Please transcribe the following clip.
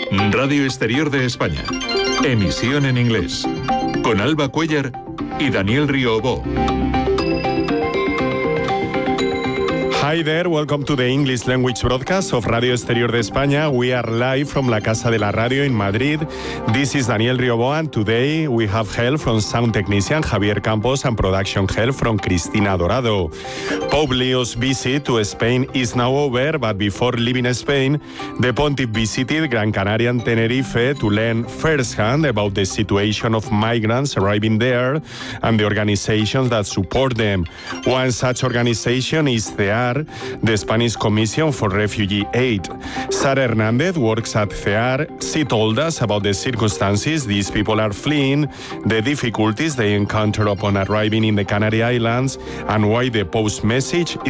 Radio Exterior de España. Emisión en inglés. Con Alba Cuellar y Daniel Riobó. Hi there, welcome to the English language broadcast of Radio Exterior de España. We are live from La Casa de la Radio in Madrid. This is Daniel Riobó, and today we have help from sound technician Javier Campos and production help from Cristina Dorado. Pope Leo's visit to Spain is now over, but before leaving Spain, the Pontiff visited Gran Canaria and Tenerife to learn firsthand about the situation of migrants arriving there and the organizations that support them. One such organization is CEAR, the Spanish Commission for Refugee Aid. Sara Hernandez works at CEAR. She told us about the circumstances these people are fleeing, the difficulties they encounter upon arriving in the Canary Islands, and why the Pope's message